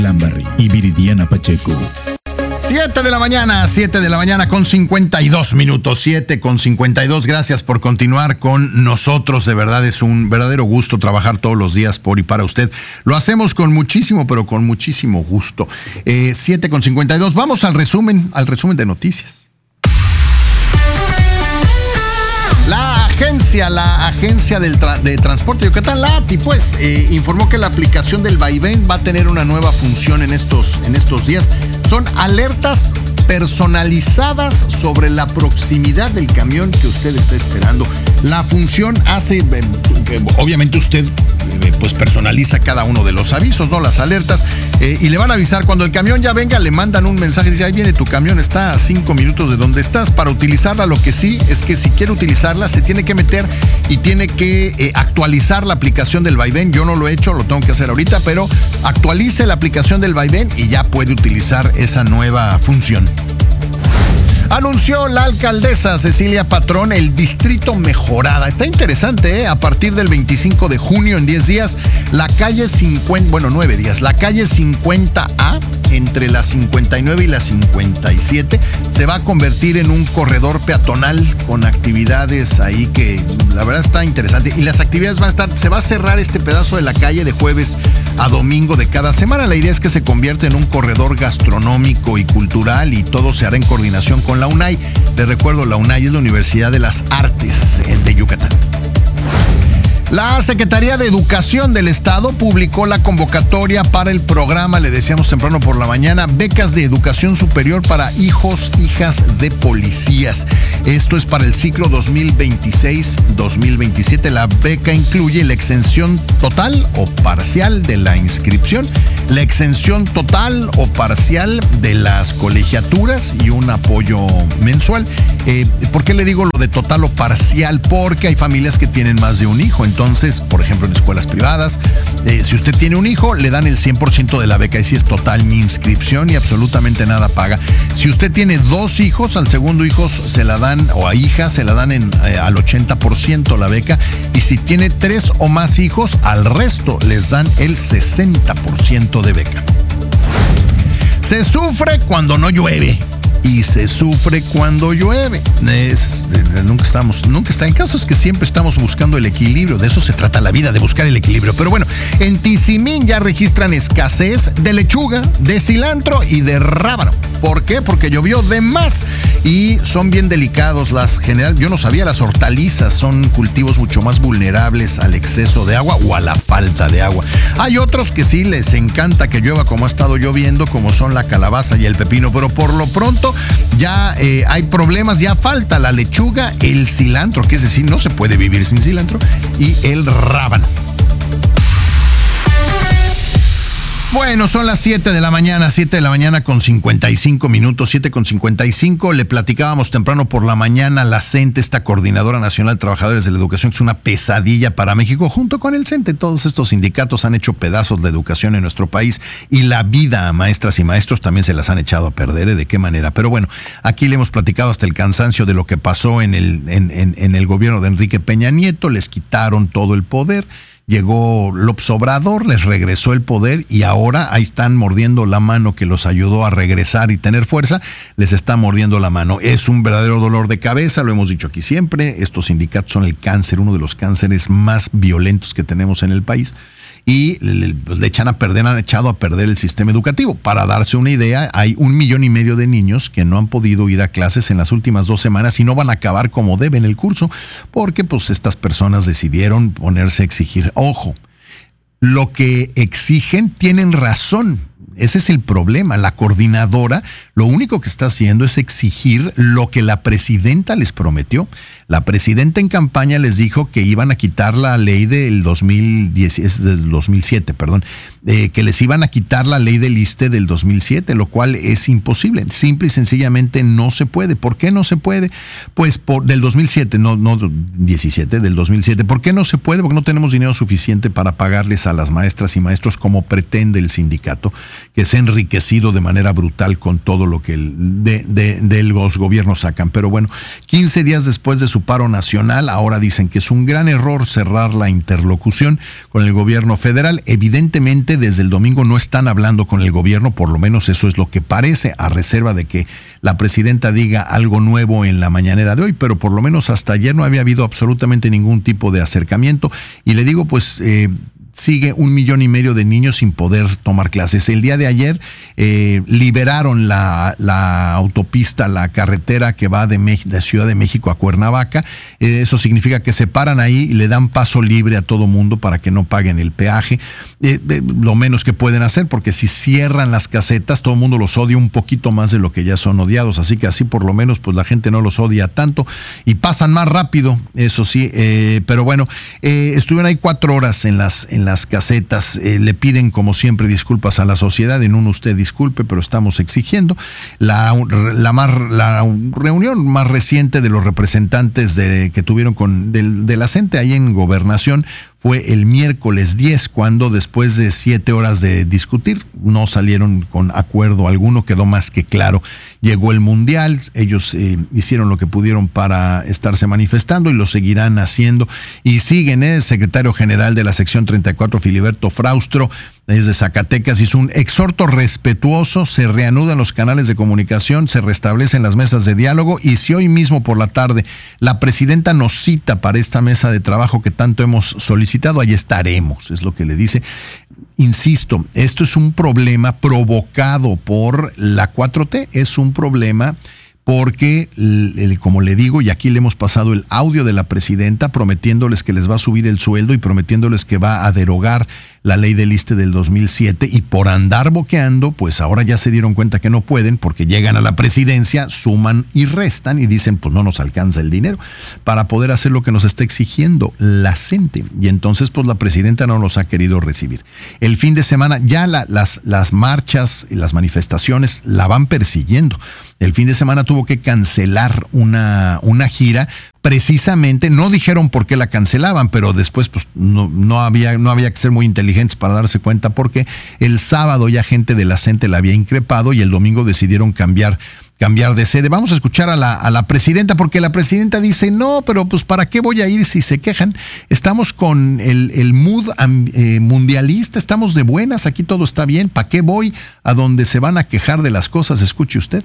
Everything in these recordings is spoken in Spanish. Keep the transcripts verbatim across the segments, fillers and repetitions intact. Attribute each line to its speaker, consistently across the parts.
Speaker 1: Lambarri y Viridiana Pacheco.
Speaker 2: Siete de la mañana, siete de la mañana con cincuenta y dos minutos, siete con cincuenta y dos. Gracias por continuar con nosotros. De verdad es un verdadero gusto trabajar todos los días por y para usted. Lo hacemos con muchísimo, pero con muchísimo gusto. Eh, siete con cincuenta y dos. Vamos al resumen, al resumen de noticias. La agencia, la agencia del tra- de transporte de Yucatán, la A T I, pues, eh, informó que la aplicación del vaivén va a tener una nueva función en estos, en estos días. Son alertas personalizadas sobre la proximidad del camión que usted está esperando. La función hace, eh, eh, obviamente usted eh, pues personaliza cada uno de los avisos, ¿no? Las alertas, eh, y le van a avisar cuando el camión ya venga, le mandan un mensaje, dice, ahí viene tu camión, está a cinco minutos de donde estás. Para utilizarla, lo que sí es que si quiere utilizarla, se tiene que meter y tiene que eh, actualizar la aplicación del vaivén. Yo no lo he hecho, lo tengo que hacer ahorita, pero actualice la aplicación del vaivén y ya puede utilizar esa nueva función. Anunció la alcaldesa Cecilia Patrón el distrito Mejorada. Está interesante, ¿eh? A partir del veinticinco de junio, en diez días, la calle cincuenta, bueno, nueve días, la calle cincuenta A, entre la cincuenta y nueve y la cincuenta y siete, se va a convertir en un corredor peatonal con actividades ahí que la verdad está interesante. Y las actividades van a estar, se va a cerrar este pedazo de la calle de jueves a domingo de cada semana. La idea es que se convierta en un corredor gastronómico y cultural y todo se hará en coordinación con la UNAY. Les recuerdo, la UNAY es la Universidad de las Artes de Yucatán. La Secretaría de Educación del Estado publicó la convocatoria para el programa, le decíamos temprano por la mañana, becas de educación superior para hijos, hijas de policías. Esto es para el ciclo dos mil veintiséis dos mil veintisiete. La beca incluye la exención total o parcial de la inscripción, la exención total o parcial de las colegiaturas y un apoyo mensual. Eh, ¿Por qué le digo lo de total o parcial? Porque hay familias que tienen más de un hijo. Entonces, por ejemplo, en escuelas privadas, eh, si usted tiene un hijo, le dan el cien por ciento de la beca. Y si es total, ni inscripción y absolutamente nada paga. Si usted tiene dos hijos, al segundo hijo se la dan, o a hija, se la dan en, eh, al ochenta por ciento la beca. Y si tiene tres o más hijos, al resto les dan el sesenta por ciento de beca. Se sufre cuando no llueve. Y se sufre cuando llueve. Es, nunca estamos, nunca está. El caso es que siempre estamos buscando el equilibrio. De eso se trata la vida, de buscar el equilibrio. Pero bueno, en Tizimín ya registran escasez de lechuga, de cilantro y de rábano. ¿Por qué? Porque llovió de más y son bien delicados las general. Yo no sabía, las hortalizas son cultivos mucho más vulnerables al exceso de agua o a la falta de agua. Hay otros que sí les encanta que llueva como ha estado lloviendo, como son la calabaza y el pepino, pero por lo pronto ya eh, hay problemas, ya falta la lechuga, el cilantro, que es decir, no se puede vivir sin cilantro, y el rábano. Bueno, son las siete de la mañana, siete de la mañana con cincuenta y cinco minutos, siete con cincuenta y cinco. Le platicábamos temprano por la mañana, la CENTE, esta Coordinadora Nacional de Trabajadores de la Educación, que es una pesadilla para México, junto con el CENTE. Todos estos sindicatos han hecho pedazos de educación en nuestro país y la vida a maestras y maestros también se las han echado a perder, ¿eh? ¿De qué manera? Pero bueno, aquí le hemos platicado hasta el cansancio de lo que pasó en el, en, en, en el gobierno de Enrique Peña Nieto. Les quitaron todo el poder. Llegó López Obrador, les regresó el poder y ahora ahí están mordiendo la mano que los ayudó a regresar y tener fuerza, les está mordiendo la mano. Es un verdadero dolor de cabeza, lo hemos dicho aquí siempre, estos sindicatos son el cáncer, uno de los cánceres más violentos que tenemos en el país. Y le, le echan a perder, han echado a perder el sistema educativo. Para darse una idea, hay un millón y medio de niños que no han podido ir a clases en las últimas dos semanas y no van a acabar como deben el curso, porque pues estas personas decidieron ponerse a exigir. Ojo, lo que exigen tienen razón. Ese es el problema. La coordinadora lo único que está haciendo es exigir lo que la presidenta les prometió. La presidenta en campaña les dijo que iban a quitar la ley del dos mil diez, del dos mil siete, perdón, eh, que les iban a quitar la ley del ISSSTE del dos mil siete, lo cual es imposible. Simple y sencillamente no se puede. ¿Por qué no se puede? Pues por, del dos mil siete, no, no diecisiete, del dos mil siete. ¿Por qué no se puede? Porque no tenemos dinero suficiente para pagarles a las maestras y maestros como pretende el sindicato, que se ha enriquecido de manera brutal con todo lo que el, de, de, de los gobiernos sacan. Pero bueno, quince días después de su paro nacional, ahora dicen que es un gran error cerrar la interlocución con el gobierno federal. Evidentemente aparentemente desde el domingo no están hablando con el gobierno, por lo menos eso es lo que parece, a reserva de que la presidenta diga algo nuevo en la mañanera de hoy, pero por lo menos hasta ayer no había habido absolutamente ningún tipo de acercamiento. Y le digo, pues... Eh, sigue un millón y medio de niños sin poder tomar clases. El día de ayer eh, liberaron la, la autopista, la carretera que va de, Mex- de Ciudad de México a Cuernavaca. Eh, eso significa que se paran ahí y le dan paso libre a todo mundo para que no paguen el peaje. Eh, eh, lo menos que pueden hacer, porque si cierran las casetas, todo el mundo los odia un poquito más de lo que ya son odiados. Así que así por lo menos pues la gente no los odia tanto y pasan más rápido, eso sí. Eh, pero bueno, eh, estuvieron ahí cuatro horas en las en las casetas, eh, le piden como siempre disculpas a la sociedad, en uno usted disculpe, pero estamos exigiendo la, la, más, la reunión más reciente de los representantes de, que tuvieron con del, de la gente ahí en Gobernación fue el miércoles diez, cuando después de siete horas de discutir, no salieron con acuerdo alguno, quedó más que claro. Llegó el Mundial, ellos eh, hicieron lo que pudieron para estarse manifestando y lo seguirán haciendo. Y siguen, ¿eh? El secretario general de la sección treinta y cuatro, Filiberto Fraustro, desde Zacatecas, hizo un exhorto respetuoso, se reanudan los canales de comunicación, se restablecen las mesas de diálogo, y si hoy mismo por la tarde la presidenta nos cita para esta mesa de trabajo que tanto hemos solicitado, ahí estaremos, es lo que le dice. Insisto, esto es un problema provocado por la cuatro T, es un problema porque, como le digo, y aquí le hemos pasado el audio de la presidenta prometiéndoles que les va a subir el sueldo y prometiéndoles que va a derogar la ley del ISSSTE del dos mil siete, y por andar boqueando, pues ahora ya se dieron cuenta que no pueden, porque llegan a la presidencia, suman y restan y dicen, pues no nos alcanza el dinero para poder hacer lo que nos está exigiendo la gente. Y entonces, pues la presidenta no los ha querido recibir. El fin de semana ya la, las, las marchas y las manifestaciones la van persiguiendo. El fin de semana tuvo que cancelar una, una gira. Precisamente, no dijeron por qué la cancelaban, pero después pues no, no había no había que ser muy inteligentes para darse cuenta, porque el sábado ya gente de la CENTE la había increpado y el domingo decidieron cambiar cambiar de sede. Vamos a escuchar a la, a la presidenta, porque la presidenta dice, no, pero pues ¿para qué voy a ir si se quejan? Estamos con el, el mood eh, mundialista, estamos de buenas, aquí todo está bien, ¿para qué voy a donde se van a quejar de las cosas? Escuche usted.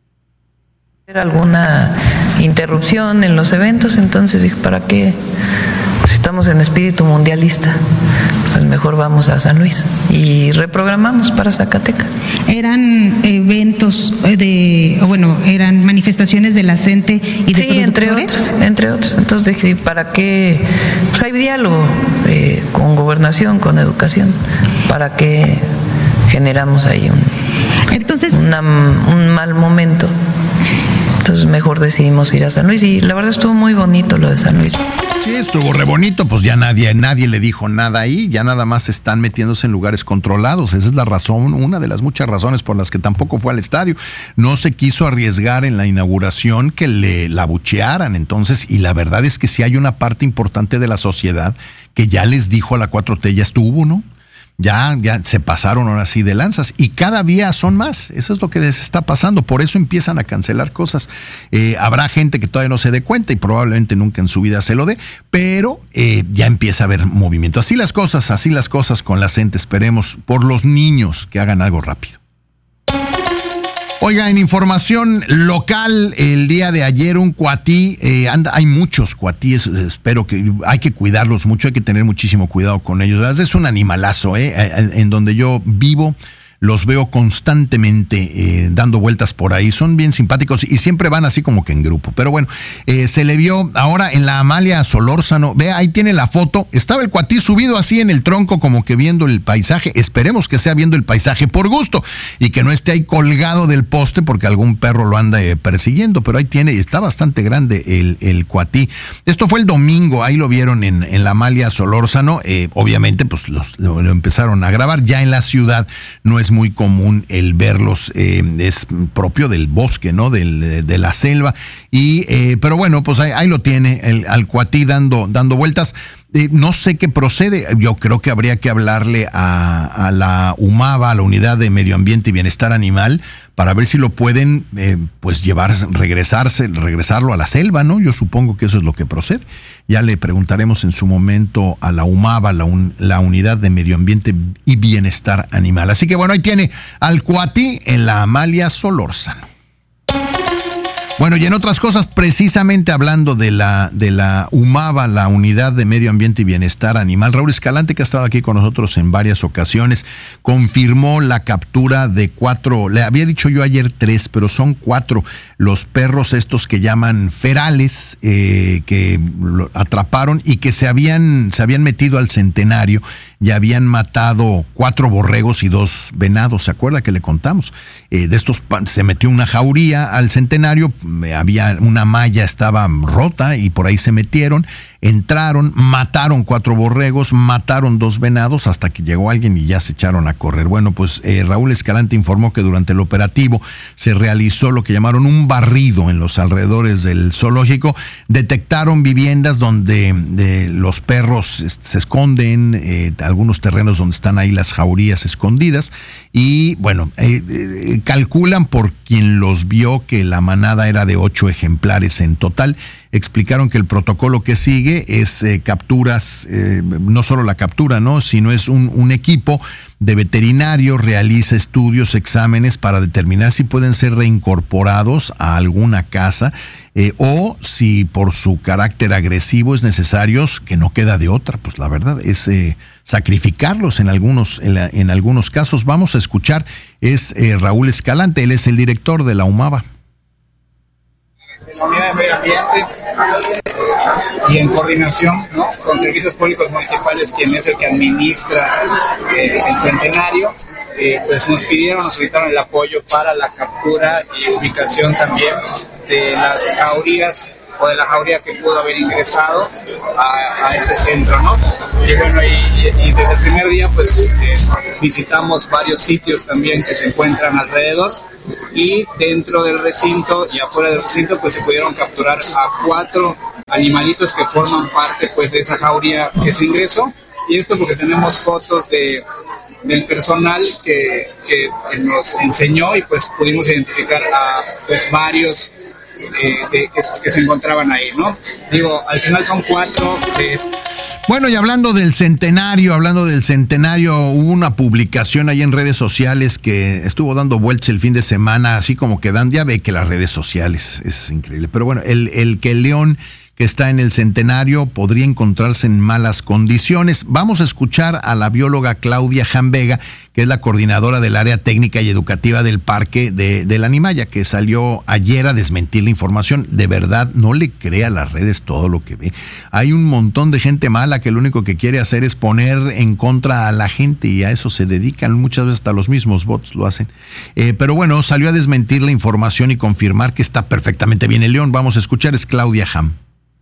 Speaker 3: Alguna interrupción en los eventos, entonces dije, ¿para qué? Si estamos en espíritu mundialista, pues mejor vamos a San Luis y reprogramamos para Zacatecas.
Speaker 4: Eran eventos de, o bueno, eran manifestaciones de la CENTE y de
Speaker 3: sí, entre otros, entre otros. Entonces dije, ¿para qué? Pues hay diálogo eh, con gobernación, con educación, ¿para qué generamos ahí un,
Speaker 4: Entonces,
Speaker 3: una, un mal momento? Entonces mejor decidimos ir a San Luis y la verdad estuvo muy bonito lo de San Luis.
Speaker 2: Sí, estuvo re bonito, pues ya nadie, nadie le dijo nada ahí, ya nada más están metiéndose en lugares controlados. Esa es la razón, una de las muchas razones por las que tampoco fue al estadio. No se quiso arriesgar en la inauguración que le la abuchearan, entonces, y la verdad es que sí hay una parte importante de la sociedad que ya les dijo a la cuatro T, ya estuvo, ¿no? Ya, ya se pasaron ahora sí de lanzas y cada día son más. Eso es lo que les está pasando. Por eso empiezan a cancelar cosas. Eh, habrá gente que todavía no se dé cuenta y probablemente nunca en su vida se lo dé, pero eh, ya empieza a haber movimiento. Así las cosas, así las cosas con la gente. Esperemos por los niños que hagan algo rápido. Oiga, en información local, el día de ayer un cuatí, eh, anda, hay muchos cuatíes, espero que hay que cuidarlos mucho, hay que tener muchísimo cuidado con ellos. Es un animalazo, eh, en donde yo vivo. Los veo constantemente eh, dando vueltas por ahí. Son bien simpáticos y siempre van así como que en grupo. Pero bueno, eh, se le vio ahora en la Amalia Solórzano. Ve, ahí tiene la foto. Estaba el cuatí subido así en el tronco como que viendo el paisaje. Esperemos que sea viendo el paisaje por gusto y que no esté ahí colgado del poste porque algún perro lo anda eh, persiguiendo. Pero ahí tiene, está bastante grande el, el cuatí. Esto fue el domingo, ahí lo vieron en, en la Amalia Solórzano. Eh, obviamente pues los, lo, lo empezaron a grabar. Ya en la ciudad no es muy común el verlos, eh, es propio del bosque, ¿no? Del, de la selva. Y, eh, pero bueno, pues ahí, ahí lo tiene, el, al cuatí dando, dando vueltas. Eh, no sé qué procede. Yo creo que habría que hablarle a, a la UMAVA, a la Unidad de Medio Ambiente y Bienestar Animal, para ver si lo pueden, eh, pues llevar, regresarse, regresarlo a la selva, ¿no? Yo supongo que eso es lo que procede. Ya le preguntaremos en su momento a la UMAVA, la, un, la Unidad de Medio Ambiente y Bienestar Animal. Así que bueno, ahí tiene al Cuatí en la Amalia Solórzano. Bueno, y en otras cosas, precisamente hablando de la de la UMAVA, la Unidad de Medio Ambiente y Bienestar Animal, Raúl Escalante, que ha estado aquí con nosotros en varias ocasiones, confirmó la captura de cuatro, le había dicho yo ayer tres, pero son cuatro, los perros estos que llaman ferales, eh, que lo atraparon y que se habían, se habían metido al Centenario y habían matado cuatro borregos y dos venados. ¿Se acuerda que le contamos? Eh, de estos se metió una jauría al Centenario, había una malla, estaba rota y por ahí se metieron, entraron, mataron cuatro borregos, mataron dos venados hasta que llegó alguien y ya se echaron a correr. Bueno, pues eh, Raúl Escalante informó que durante el operativo se realizó lo que llamaron un barrido en los alrededores del zoológico. Detectaron viviendas donde de, los perros se esconden, eh, algunos terrenos donde están ahí las jaurías escondidas y bueno, eh, eh, calculan por quien los vio que la manada era de ocho ejemplares en total. Explicaron que el protocolo que sigue es eh, capturas, eh, no solo la captura, ¿no? Sino es un, un equipo de veterinarios, realiza estudios, exámenes para determinar si pueden ser reincorporados a alguna casa eh, o si por su carácter agresivo es necesario, que no queda de otra, pues la verdad es eh, sacrificarlos en algunos, en, la, en algunos casos. Vamos a escuchar, es eh, Raúl Escalante, él es el director de la UMAVA.
Speaker 5: La Unidad de Medio Ambiente y en coordinación, ¿no?, con servicios públicos municipales, quien es el que administra eh, el Centenario, eh, pues nos pidieron, nos solicitaron el apoyo para la captura y ubicación también de las jaurías o de la jauría que pudo haber ingresado a, a este centro, ¿no? Y bueno, y, y desde el primer día pues eh, visitamos varios sitios también que se encuentran alrededor y dentro del recinto y afuera del recinto pues se pudieron capturar a cuatro animalitos que forman parte pues de esa jauría que se ingresó, y esto porque tenemos fotos de del personal que, que nos enseñó y pues pudimos identificar a pues varios Eh, de, que, que se encontraban ahí, ¿no? Digo, al final son cuatro. Eh.
Speaker 2: Bueno, y hablando del Centenario, hablando del Centenario, hubo una publicación ahí en redes sociales que estuvo dando vueltas el fin de semana, así como que dan, ya ve que las redes sociales es increíble, pero bueno, el, el que el león que está en el Centenario podría encontrarse en malas condiciones. Vamos a escuchar a la bióloga Claudia Jambega, que es la coordinadora del área técnica y educativa del parque de, de la Animaya, que salió ayer a desmentir la información. De verdad, no le crea a las redes todo lo que ve. Hay un montón de gente mala que lo único que quiere hacer es poner en contra a la gente y a eso se dedican. Muchas veces hasta los mismos bots lo hacen. Eh, pero bueno, salió a desmentir la información y confirmar que está perfectamente bien el león. Vamos a escuchar, es Claudia Jam.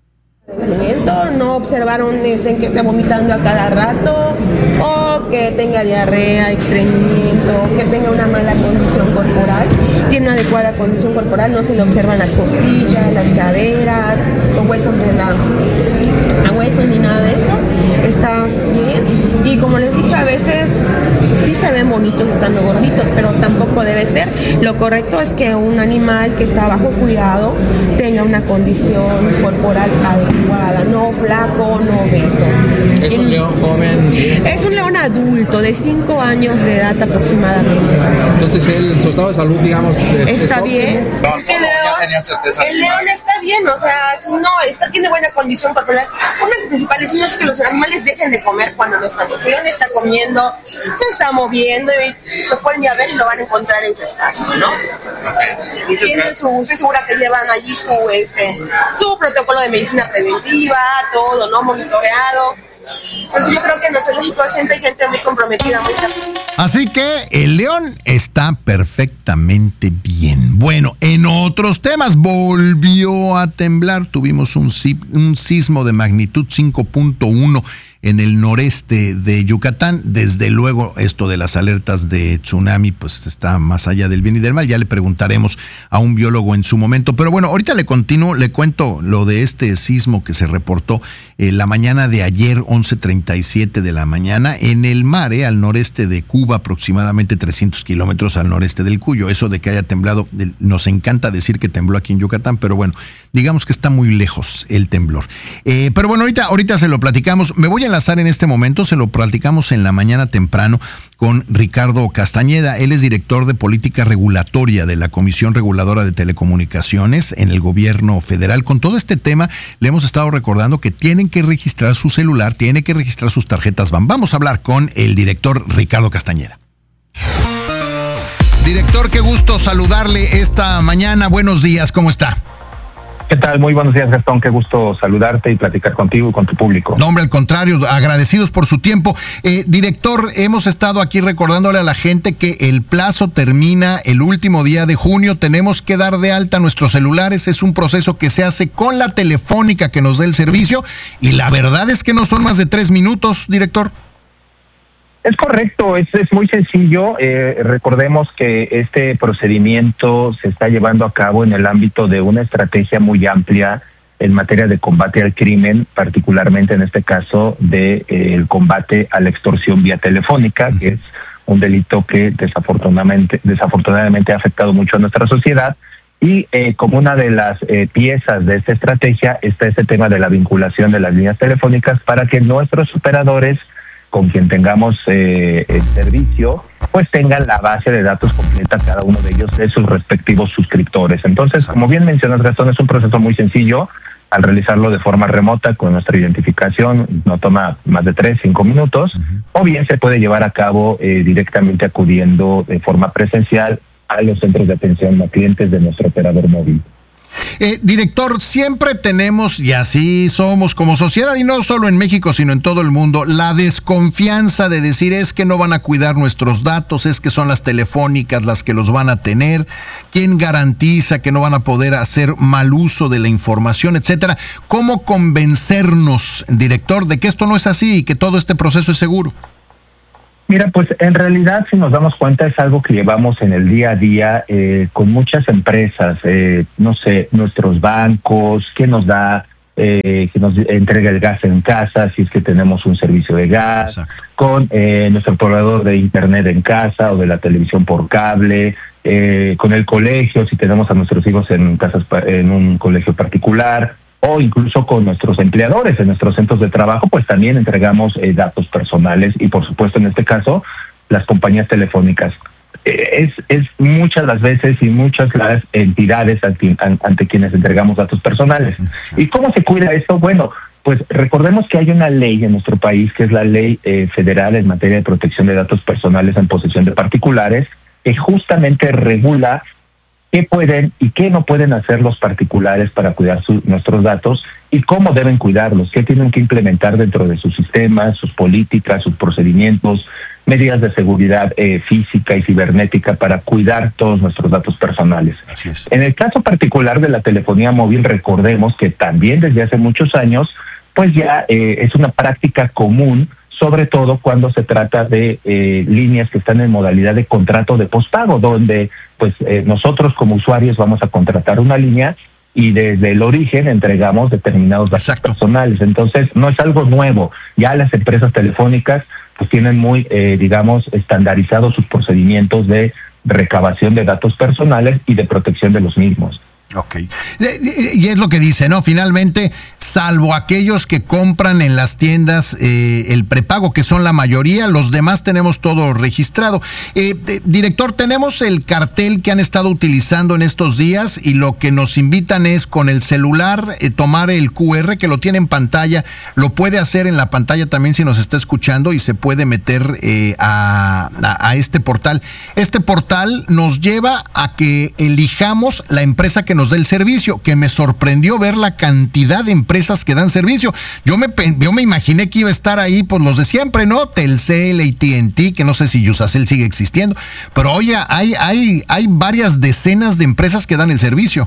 Speaker 6: No observaron este, que esté vomitando a cada rato o que tenga diarrea, estreñimiento, que tenga una mala condición corporal. Tiene una adecuada condición corporal, no se le observan las costillas, las caderas, los huesos de la, la hueso ni nada de eso. Está bien y como les dije, a veces sí se ven bonitos estando gorditos, pero tampoco debe ser. Lo correcto es que un animal que está bajo cuidado tenga una condición corporal adecuada, no flaco, no obeso.
Speaker 7: ¿Es un león joven?
Speaker 6: Es un león adulto, de cinco años de edad aproximadamente.
Speaker 7: Entonces, él, su estado de salud, digamos, es,
Speaker 6: está
Speaker 7: es
Speaker 6: bien.
Speaker 5: No,
Speaker 6: Es que el
Speaker 5: no, ya
Speaker 6: león,
Speaker 5: tenían certeza.
Speaker 6: el león está bien, o sea, no, está, tiene buena condición corporal. Una de las principales no es que los animales dejen de comer cuando no están. Si el león está comiendo, se está moviendo y se pueden ya ver y lo van a encontrar en su espacio, ¿no? Y tienen su, estoy segura que llevan allí su, este, su protocolo de medicina preventiva, todo, ¿no? Monitoreado. Entonces yo creo que en el zoológico siempre hay gente muy comprometida, muy
Speaker 2: Así que el León está perfectamente bien. Bueno, en otros temas, volvió a temblar. Tuvimos un, un sismo de magnitud cinco punto uno en el noreste de Yucatán. Desde luego, esto de las alertas de tsunami, pues está más allá del bien y del mal. Ya le preguntaremos a un biólogo en su momento. Pero bueno, ahorita le continúo, le cuento lo de este sismo que se reportó eh, la mañana de ayer, once treinta y siete de la mañana, en el mar, eh, al noreste de Cuba, aproximadamente trescientos kilómetros al noreste del Cuyo. Eso de que haya temblado, nos encanta decir que tembló aquí en Yucatán, pero bueno, digamos que está muy lejos el temblor. Eh, pero bueno, ahorita, ahorita se lo platicamos. Me voy a enlazar en este momento, se lo platicamos en la mañana temprano con Ricardo Castañeda. Él es director de política regulatoria de la Comisión Reguladora de Telecomunicaciones en el gobierno federal. Con todo este tema le hemos estado recordando que tienen que registrar su celular, tienen que registrar sus tarjetas B A N. Vamos a hablar con el director Ricardo Castañeda. Director, qué gusto saludarle esta mañana. Buenos días, ¿cómo está?
Speaker 8: ¿Qué tal? Muy buenos días, Gastón. Qué gusto saludarte y platicar contigo y con tu público.
Speaker 2: No, hombre, al contrario, agradecidos por su tiempo. Eh, director, hemos estado aquí recordándole a la gente que el plazo termina el último día de junio. Tenemos que dar de alta nuestros celulares. Es un proceso que se hace con la telefónica que nos dé el servicio. Y la verdad es que no son más de tres minutos, director.
Speaker 8: Es correcto, es, es muy sencillo. Eh, recordemos que este procedimiento se está llevando a cabo en el ámbito de una estrategia muy amplia en materia de combate al crimen, particularmente en este caso de eh, el combate a la extorsión vía telefónica, que es un delito que desafortunadamente, desafortunadamente ha afectado mucho a nuestra sociedad. Y eh, como una de las eh, piezas de esta estrategia está este tema de la vinculación de las líneas telefónicas para que nuestros operadores con quien tengamos eh, el servicio, pues tengan la base de datos completa cada uno de ellos de sus respectivos suscriptores. Entonces, como bien mencionas, Gastón, es un proceso muy sencillo. Al realizarlo de forma remota con nuestra identificación, no toma más de tres, cinco minutos, uh-huh. o bien se puede llevar a cabo eh, directamente acudiendo de forma presencial a los centros de atención a clientes de nuestro operador móvil.
Speaker 2: Eh, director, siempre tenemos, y así somos como sociedad, y no solo en México, sino en todo el mundo, la desconfianza de decir es que no van a cuidar nuestros datos, es que son las telefónicas las que los van a tener, ¿quién garantiza que no van a poder hacer mal uso de la información, etcétera? ¿Cómo convencernos, director, de que esto no es así y que todo este proceso es seguro?
Speaker 8: Mira, pues en realidad, si nos damos cuenta, es algo que llevamos en el día a día eh, con muchas empresas, eh, no sé, nuestros bancos, que nos da, eh, que nos entrega el gas en casa, si es que tenemos un servicio de gas, Exacto. con eh, nuestro proveedor de internet en casa o de la televisión por cable, eh, con el colegio, si tenemos a nuestros hijos en casas, en un colegio particular, o incluso con nuestros empleadores en nuestros centros de trabajo, pues también entregamos eh, datos personales y por supuesto en este caso las compañías telefónicas. Eh, es, es muchas las veces y muchas las entidades ante, ante quienes entregamos datos personales. ¿Y cómo se cuida esto? Bueno, pues recordemos que hay una ley en nuestro país que es la Ley eh, Federal en materia de protección de datos personales en posesión de particulares, que justamente regula qué pueden y qué no pueden hacer los particulares para cuidar su, nuestros datos y cómo deben cuidarlos, qué tienen que implementar dentro de sus sistemas, sus políticas, sus procedimientos, medidas de seguridad eh, física y cibernética para cuidar todos nuestros datos personales.
Speaker 2: Así es.
Speaker 8: En el caso particular de la telefonía móvil, recordemos que también desde hace muchos años, pues ya eh, es una práctica común, sobre todo cuando se trata de eh, líneas que están en modalidad de contrato de pospago, donde pues eh, nosotros como usuarios vamos a contratar una línea y desde el origen entregamos determinados datos
Speaker 2: Exacto.
Speaker 8: personales. Entonces no es algo nuevo. Ya las empresas telefónicas pues tienen muy, eh, digamos, estandarizados sus procedimientos de recabación de datos personales y de protección de los mismos.
Speaker 2: Ok. Y es lo que dice, ¿no? Finalmente, salvo aquellos que compran en las tiendas eh, el prepago, que son la mayoría, los demás tenemos todo registrado. Eh, eh, director, tenemos el cartel que han estado utilizando en estos días y lo que nos invitan es con el celular eh, tomar el cu erre que lo tiene en pantalla, lo puede hacer en la pantalla también si nos está escuchando y se puede meter eh, a, a, a este portal. Este portal nos lleva a que elijamos la empresa que nos nos dé el servicio, que me sorprendió ver la cantidad de empresas que dan servicio. Yo me, yo me imaginé que iba a estar ahí pues los de siempre, ¿no? Telcel, A T and T, que no sé si Yusacell sigue existiendo, pero oye, hay, hay, hay varias decenas de empresas que dan el servicio.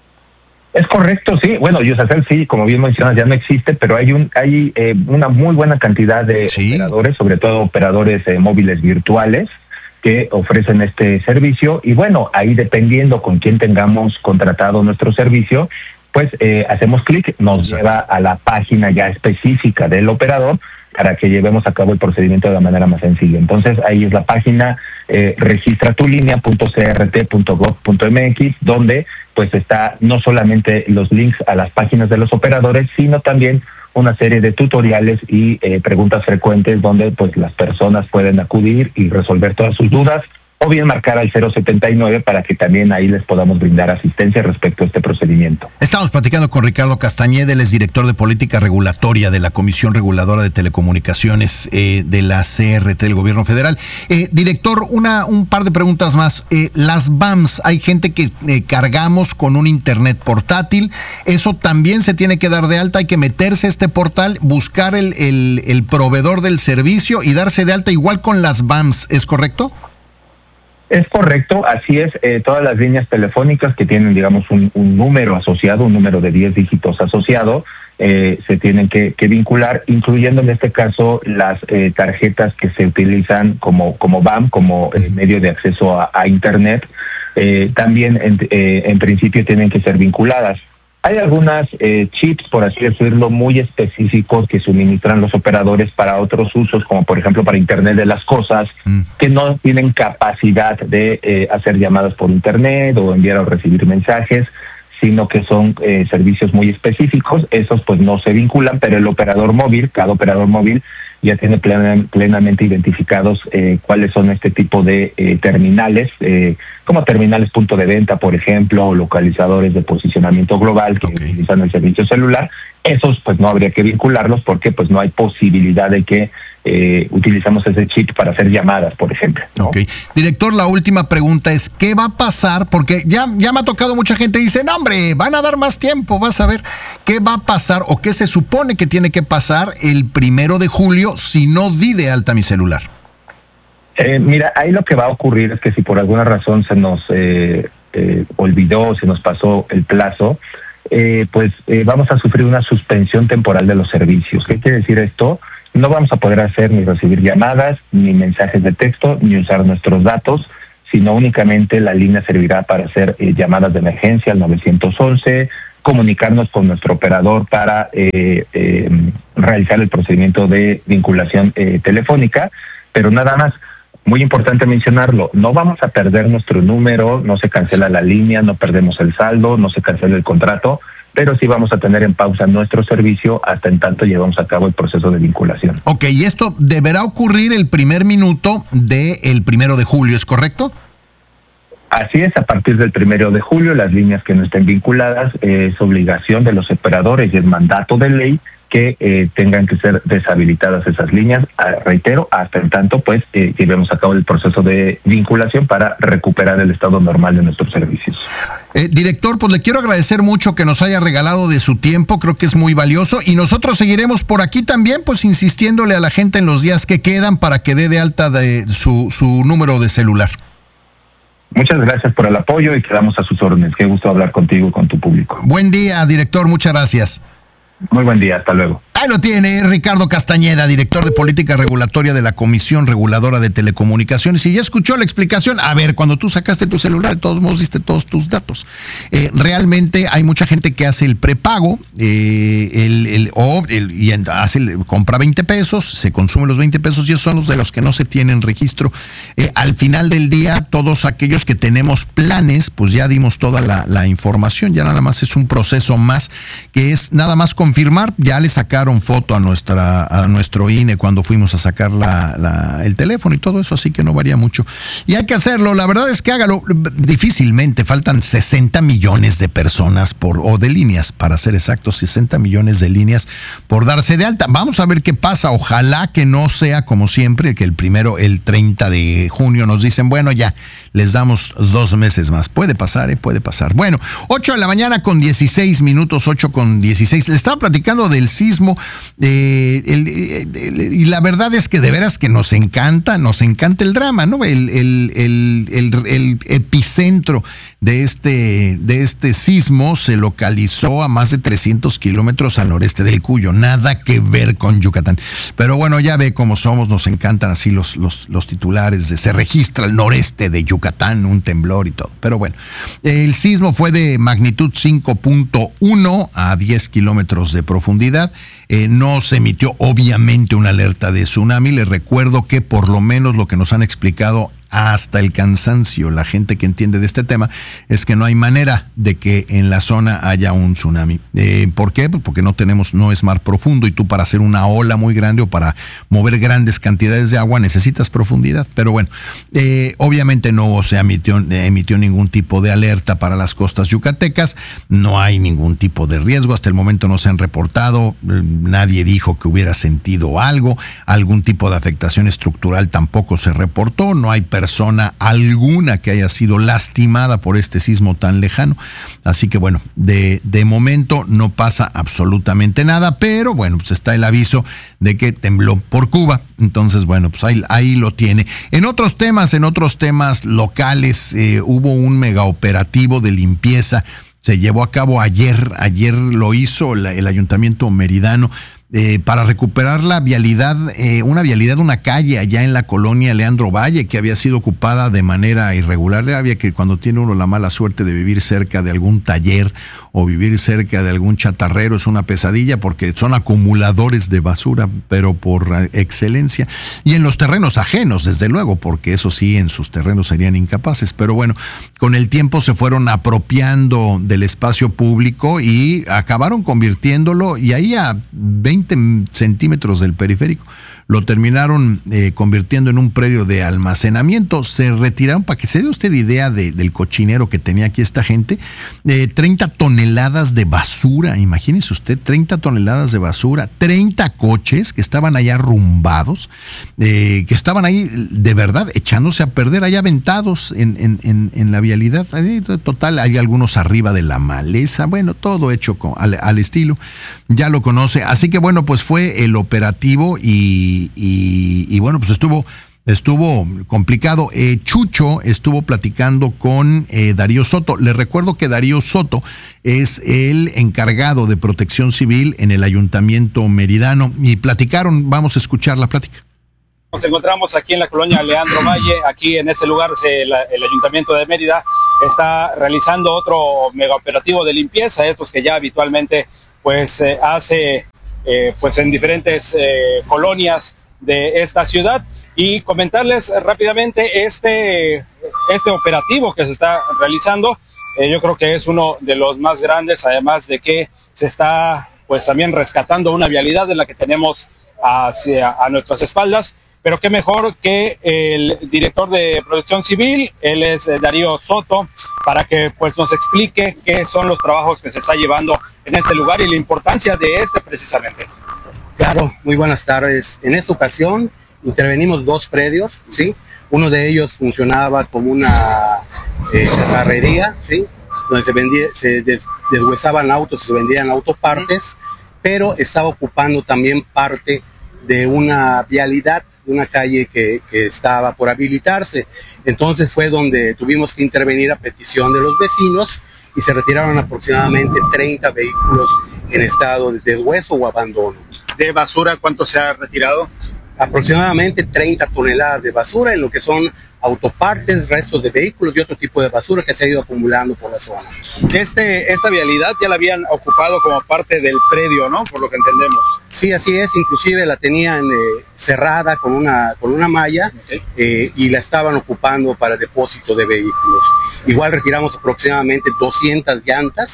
Speaker 8: Es correcto, sí. Bueno, Yusacell sí, como bien mencionas, ya no existe, pero hay un hay eh, una muy buena cantidad de sí. operadores, sobre todo operadores eh, móviles virtuales, que ofrecen este servicio. Y bueno, ahí dependiendo con quién tengamos contratado nuestro servicio, pues eh, hacemos clic, nos Exacto. lleva a la página ya específica del operador para que llevemos a cabo el procedimiento de la manera más sencilla. Entonces ahí es la página eh, registratulinea punto c r t punto gov punto m x, donde pues está no solamente los links a las páginas de los operadores, sino también una serie de tutoriales y eh, preguntas frecuentes donde pues las personas pueden acudir y resolver todas sus dudas, o bien marcar al cero setenta y nueve para que también ahí les podamos brindar asistencia respecto a este procedimiento.
Speaker 2: Estamos platicando con Ricardo Castañeda, él es director de política regulatoria de la Comisión Reguladora de Telecomunicaciones eh, de la C R T del Gobierno Federal. Eh, director, una un par de preguntas más. Eh, las B A Ms, hay gente que eh, cargamos con un internet portátil, eso también se tiene que dar de alta, hay que meterse a este portal, buscar el, el, el proveedor del servicio y darse de alta igual con las B A Ms, ¿es correcto?
Speaker 8: Es correcto, así es. Eh, todas las líneas telefónicas que tienen, digamos, un, un número asociado, un número de diez dígitos asociado, eh, se tienen que, que vincular, incluyendo en este caso las eh, tarjetas que se utilizan como, como B A M, como eh, medio de acceso a, a Internet. Eh, también, en, eh, en principio, tienen que ser vinculadas. Hay algunas eh, chips, por así decirlo, muy específicos que suministran los operadores para otros usos, como por ejemplo para Internet de las cosas, mm. que no tienen capacidad de eh, hacer llamadas por Internet o enviar o recibir mensajes, sino que son eh, servicios muy específicos. Esos pues no se vinculan, pero el operador móvil, cada operador móvil, ya tiene plena, plenamente identificados eh, cuáles son este tipo de eh, terminales, eh, como terminales punto de venta, por ejemplo, o localizadores de posicionamiento global que okay. utilizan el servicio celular. Esos pues no habría que vincularlos porque pues no hay posibilidad de que eh, utilizamos ese chip para hacer llamadas, por ejemplo, ¿no?
Speaker 2: Ok. Director, la última pregunta es, ¿qué va a pasar? Porque ya, ya me ha tocado mucha gente que dice, no hombre, van a dar más tiempo, vas a ver qué va a pasar o qué se supone que tiene que pasar el primero de julio si no di de alta mi celular.
Speaker 8: Eh, mira, ahí lo que va a ocurrir es que si por alguna razón se nos eh, eh, olvidó, se nos pasó el plazo, eh, pues eh, vamos a sufrir una suspensión temporal de los servicios. ¿Qué quiere decir esto? No vamos a poder hacer ni recibir llamadas, ni mensajes de texto, ni usar nuestros datos, sino únicamente la línea servirá para hacer eh, llamadas de emergencia al nueve once, comunicarnos con nuestro operador para eh, eh, realizar el procedimiento de vinculación eh, telefónica, pero nada más. Muy importante mencionarlo, no vamos a perder nuestro número, no se cancela la línea, no perdemos el saldo, no se cancela el contrato, pero sí vamos a tener en pausa nuestro servicio hasta en tanto llevamos a cabo el proceso de vinculación.
Speaker 2: Ok, y esto deberá ocurrir el primer minuto del primero de julio, ¿es correcto?
Speaker 8: Así es, a partir del primero de julio, las líneas que no estén vinculadas eh, es obligación de los operadores y es mandato de ley que eh, tengan que ser deshabilitadas esas líneas, ah, reitero, hasta en tanto pues eh, llevemos a cabo el proceso de vinculación para recuperar el estado normal de nuestros servicios.
Speaker 2: Eh, director, pues le quiero agradecer mucho que nos haya regalado de su tiempo, creo que es muy valioso y nosotros seguiremos por aquí también pues insistiéndole a la gente en los días que quedan para que dé de alta de su, su número de celular.
Speaker 8: Muchas gracias por el apoyo y quedamos a sus órdenes. Qué gusto hablar contigo y con tu público.
Speaker 2: Buen día, director, muchas gracias.
Speaker 8: Muy buen día, hasta luego.
Speaker 2: Ahí lo tiene Ricardo Castañeda, director de política regulatoria de la Comisión Reguladora de Telecomunicaciones. Y ya escuchó la explicación. A ver, cuando tú sacaste tu celular, de todos modos diste todos tus datos. Eh, realmente hay mucha gente que hace el prepago eh, el, el, o el, y hace el, compra veinte pesos, se consume los veinte pesos y esos son los de los que no se tienen registro. Eh, al final del día, todos aquellos que tenemos planes, pues ya dimos toda la, la información. Ya nada más es un proceso más que es nada más confirmar. Ya le sacaron tomaron foto a nuestra a nuestro I N E cuando fuimos a sacar la, la, el teléfono y todo eso, así que no varía mucho. Y hay que hacerlo, la verdad es que hágalo. Difícilmente, faltan sesenta millones de personas por o de líneas, para ser exactos, sesenta millones de líneas por darse de alta. Vamos a ver qué pasa, ojalá que no sea como siempre, que el primero, el treinta de junio nos dicen, bueno, ya, les damos dos meses más. Puede pasar, ¿eh? Puede pasar. Bueno, ocho de la mañana con dieciséis minutos, ocho con dieciséis. Le estaba platicando del sismo eh, el, el, el, y la verdad es que de veras que nos encanta, nos encanta el drama, ¿no? El, el, el, el, el epicentro de este, de este sismo se localizó a más de trescientos kilómetros al noreste del Cuyo. Nada que ver con Yucatán. Pero bueno, ya ve cómo somos, nos encantan así los, los, los titulares de se registra al noreste de Yucatán un temblor y todo. Pero bueno, el sismo fue de magnitud cinco punto uno a diez kilómetros de profundidad. Eh, no se emitió obviamente una alerta de tsunami. Les recuerdo que por lo menos lo que nos han explicado hasta el cansancio la gente que entiende de este tema es que no hay manera de que en la zona haya un tsunami. Eh, ¿Por qué? Pues porque no tenemos, no es mar profundo, y tú para hacer una ola muy grande o para mover grandes cantidades de agua necesitas profundidad. Pero bueno, eh, obviamente no se emitió, emitió ningún tipo de alerta para las costas yucatecas, no hay ningún tipo de riesgo, hasta el momento no se han reportado, eh, nadie dijo que hubiera sentido algo, algún tipo de afectación estructural tampoco se reportó, no hay persona alguna que haya sido lastimada por este sismo tan lejano. Así que bueno, de, de momento no pasa absolutamente nada, pero bueno, pues está el aviso de que tembló por Cuba. Entonces, bueno, pues ahí, ahí lo tiene. En otros temas, en otros temas locales, eh, hubo un mega operativo de limpieza. Se llevó a cabo ayer, ayer lo hizo la, el Ayuntamiento Meridano, Eh, para recuperar la vialidad, eh, una vialidad, una calle allá en la colonia Leandro Valle, que había sido ocupada de manera irregular. Había que cuando tiene uno la mala suerte de vivir cerca de algún taller o vivir cerca de algún chatarrero, es una pesadilla porque son acumuladores de basura, pero por excelencia. Y en los terrenos ajenos, desde luego, porque eso sí, en sus terrenos serían incapaces. Pero bueno, con el tiempo se fueron apropiando del espacio público y acabaron convirtiéndolo, y ahí a veinte centímetros del periférico, lo terminaron eh, convirtiendo en un predio de almacenamiento. Se retiraron, para que se dé usted idea de, del cochinero que tenía aquí esta gente, eh, treinta toneladas de basura, imagínese usted, treinta toneladas de basura, treinta coches que estaban allá arrumbados, eh, que estaban ahí de verdad echándose a perder, allá aventados en, en, en, en la vialidad. Total, hay algunos arriba de la maleza, bueno, todo hecho con, al, al estilo, ya lo conoce. Así que bueno, pues fue el operativo y Y, y bueno, pues estuvo, estuvo complicado. Eh, Chucho estuvo platicando con eh, Darío Soto. Les recuerdo que Darío Soto es el encargado de Protección Civil en el Ayuntamiento Meridano y platicaron. Vamos a escuchar la plática.
Speaker 5: Nos encontramos aquí en la colonia Leandro Valle. Aquí en este lugar se, la, el Ayuntamiento de Mérida está realizando otro mega operativo de limpieza, estos que ya habitualmente pues eh, hace Eh, pues en diferentes eh, colonias de esta ciudad. Y comentarles rápidamente este, este operativo que se está realizando, eh, yo creo que es uno de los más grandes, además de que se está pues también rescatando una vialidad de la que tenemos hacia a nuestras espaldas. Pero qué mejor que el director de Protección Civil, él es Darío Soto, para que pues nos explique qué son los trabajos que se está llevando en este lugar y la importancia de este precisamente.
Speaker 9: Claro, muy buenas tardes. En esta ocasión intervenimos dos predios, ¿sí? Uno de ellos funcionaba como una eh, chatarrería, ¿sí? Donde se vendía, se des, deshuesaban autos y se vendían autopartes, pero estaba ocupando también parte de una vialidad, de una calle que, que estaba por habilitarse. Entonces fue donde tuvimos que intervenir a petición de los vecinos y se retiraron aproximadamente treinta vehículos en estado de deshueso o abandono.
Speaker 5: ¿De basura cuánto se ha retirado?
Speaker 9: Aproximadamente treinta toneladas de basura en lo que son autopartes, restos de vehículos y otro tipo de basura que se ha ido acumulando por la zona.
Speaker 5: Este, esta vialidad ya la habían ocupado como parte del predio, ¿no? Por lo que entendemos.
Speaker 9: Sí, así es. Inclusive la tenían eh, cerrada con una, con una malla, okay. eh, y la estaban ocupando para depósito de vehículos. Igual retiramos aproximadamente doscientas llantas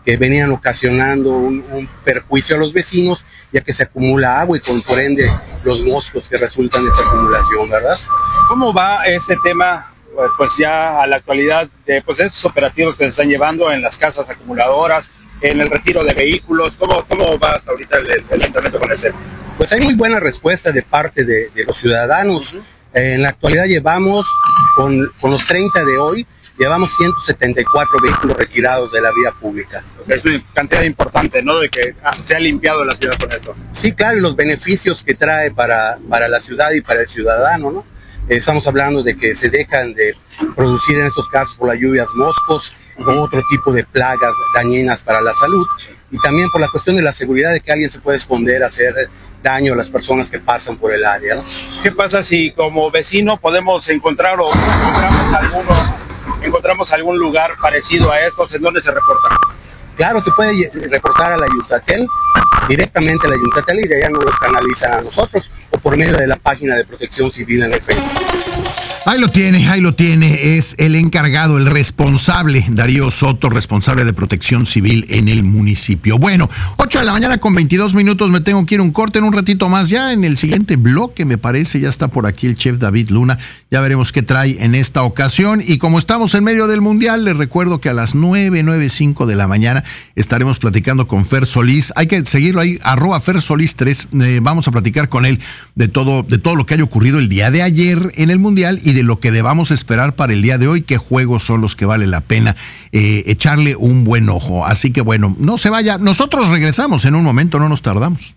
Speaker 9: que venían ocasionando un, un perjuicio a los vecinos, ya que se acumula agua y con por ende los moscos que resultan de esa acumulación, ¿verdad?
Speaker 5: ¿Cómo va este tema, pues ya a la actualidad, de pues estos operativos que se están llevando en las casas acumuladoras, en el retiro de vehículos? ¿Cómo, cómo va hasta ahorita el, el ayuntamiento con ese?
Speaker 9: Pues hay muy buena respuesta de parte de, de los ciudadanos. Uh-huh. Eh, en la actualidad llevamos, con, con los treinta de hoy, llevamos ciento setenta y cuatro vehículos retirados de la vía pública.
Speaker 5: Es una cantidad importante, ¿no? De que ah, se ha limpiado la ciudad con esto.
Speaker 9: Sí, claro, y los beneficios que trae para, para la ciudad y para el ciudadano, ¿no? Eh, estamos hablando de que se dejan de producir en estos casos por las lluvias moscos o otro tipo de plagas dañinas para la salud, y también por la cuestión de la seguridad de que alguien se puede esconder, hacer daño a las personas que pasan por el área, ¿no?
Speaker 5: ¿Qué pasa si como vecino podemos encontrar o encontramos alguno, encontramos algún lugar parecido a estos en donde se reporta?
Speaker 9: Claro, se puede reportar a la Yuntatel, directamente a la Yuntatel, y de allá nos lo canalizan a nosotros o por medio de la página de Protección Civil en el Facebook.
Speaker 2: Ahí lo tiene, ahí lo tiene, es el encargado, el responsable, Darío Soto, responsable de Protección Civil en el municipio. Bueno, ocho de la mañana con veintidós minutos, me tengo que ir a un corte en un ratito más. Ya en el siguiente bloque, me parece, ya está por aquí el chef David Luna, ya veremos qué trae en esta ocasión. Y como estamos en medio del Mundial, les recuerdo que a las nueve, nueve cinco de la mañana estaremos platicando con Fer Solís. Hay que seguirlo ahí, arroba Fer Solís tres, eh, vamos a platicar con él de todo, de todo lo que haya ocurrido el día de ayer en el Mundial y de lo que debamos esperar para el día de hoy, qué juegos son los que vale la pena eh, echarle un buen ojo. Así que bueno, no se vaya, nosotros regresamos en un momento, no nos tardamos.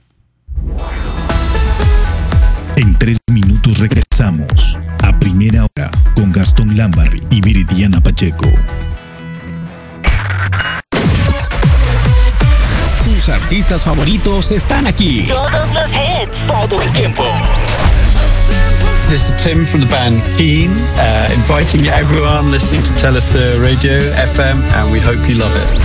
Speaker 1: En tres minutos regresamos a Primera Hora con Gastón Lambarri y Viridiana Pacheco.
Speaker 10: Tus artistas favoritos están aquí.
Speaker 11: Todos los hits.
Speaker 10: Todo el tiempo.
Speaker 12: This is Tim from the band Keen, uh, inviting everyone listening to Telesur Radio F M, and we hope you love it.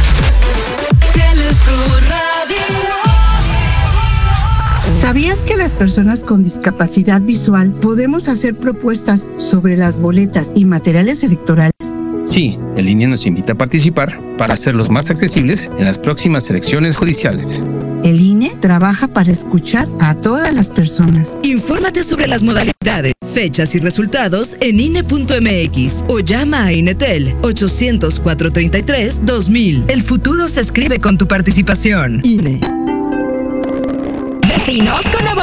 Speaker 13: ¿Sabías que las personas con discapacidad visual podemos hacer propuestas sobre las boletas y materiales electorales?
Speaker 14: Sí, el I N E nos invita a participar para hacerlos más accesibles en las próximas elecciones judiciales.
Speaker 13: El I N E trabaja para escuchar a todas las personas.
Speaker 11: Infórmate sobre las modalidades, fechas y resultados en I N E punto M X o llama a Inetel ochocientos, cuatrocientos treinta y tres, dos mil. El futuro se escribe con tu participación. I N E.
Speaker 15: Vecinos con la